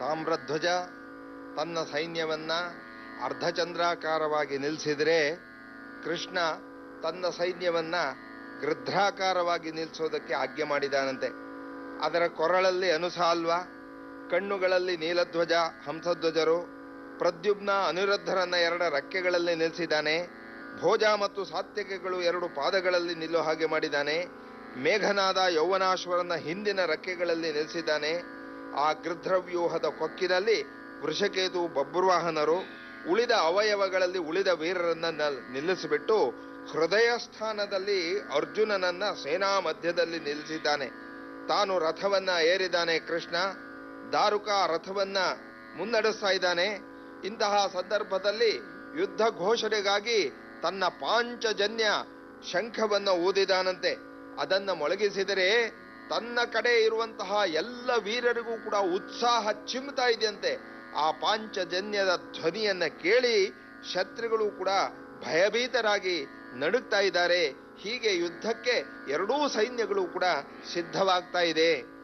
ತಾಮ್ರಧ್ವಜ ತನ್ನ ಸೈನ್ಯವನ್ನ ಅರ್ಧಚಂದ್ರಾಕಾರವಾಗಿ ನಿಲ್ಲಿಸಿದರೆ, ಕೃಷ್ಣ ತನ್ನ ಸೈನ್ಯವನ್ನ ಗೃಧ್ರಾಕಾರವಾಗಿ ನಿಲ್ಲಿಸೋದಕ್ಕೆ ಆಜ್ಞೆ ಮಾಡಿದಾನಂತೆ. ಅದರ ಕೊರಳಲ್ಲಿ ಅನುಸಾಲ್ವ, ಕಣ್ಣುಗಳಲ್ಲಿ ನೀಲಧ್ವಜ ಹಂಸಧ್ವಜರು, ಪ್ರದ್ಯುಮ್ನ ಅನಿರುದ್ಧರನ್ನ 2 ರೆಕ್ಕೆಗಳಲ್ಲಿ ನಿಲ್ಲಿಸಿದ್ದಾನೆ. ಭೋಜ ಮತ್ತು ಸಾತ್ಯಕಿಗಳು 2 ಪಾದಗಳಲ್ಲಿ ನಿಲ್ಲೋ ಹಾಗೆ ಮಾಡಿದ್ದಾನೆ. ಮೇಘನಾದ ಯೌವನಾಶ್ವರನ್ನ ಹಿಂದಿನ ರೆಕ್ಕೆಗಳಲ್ಲಿ ನಿಲ್ಲಿಸಿದ್ದಾನೆ. ಆ ಗೃಧ್ರವ್ಯೂಹದ ಕೊಕ್ಕಿನಲ್ಲಿ ವೃಷಕೇತು ಬಬ್ರುವಾಹನರು, ಉಳಿದ ಅವಯವಗಳಲ್ಲಿ ಉಳಿದ ವೀರರನ್ನ ನಿಲ್ಲಿಸಿಬಿಟ್ಟು ಹೃದಯ ಸ್ಥಾನದಲ್ಲಿ ಅರ್ಜುನನನ್ನ ಸೇನಾ ಮಧ್ಯದಲ್ಲಿ ನಿಲ್ಲಿಸಿದ್ದಾನೆ. ತಾನು ರಥವನ್ನ ಏರಿದ್ದಾನೆ ಕೃಷ್ಣ. ದಾರುಕ ರಥವನ್ನ ಮುನ್ನಡೆಸ್ತಾ ಇದ್ದಾನೆ. ಇಂತಹ ಸಂದರ್ಭದಲ್ಲಿ ಯುದ್ಧ ಘೋಷಣೆಗಾಗಿ ತನ್ನ ಪಾಂಚಜನ್ಯ ಶಂಖವನ್ನ ಊದಿದಾನಂತೆ. ಅದನ್ನ ಮೊಳಗಿಸಿದರೆ ತನ್ನ ಕಡೆ ಇರುವಂತಹ ಎಲ್ಲ ವೀರರಿಗೂ ಕೂಡ ಉತ್ಸಾಹ ಚಿಮ್ತಾ ಇದೆಯಂತೆ. ಆ ಪಾಂಚಜನ್ಯದ ಧ್ವನಿಯನ್ನ ಕೇಳಿ ಶತ್ರುಗಳು ಕೂಡ ಭಯಭೀತರಾಗಿ ನಡುಗ್ತಾ ಇದ್ದಾರೆ. ಹೀಗೆ ಯುದ್ಧಕ್ಕೆ ಎರಡೂ ಸೈನ್ಯಗಳು ಕೂಡ ಸಿದ್ಧವಾಗ್ತಾ ಇದೆ.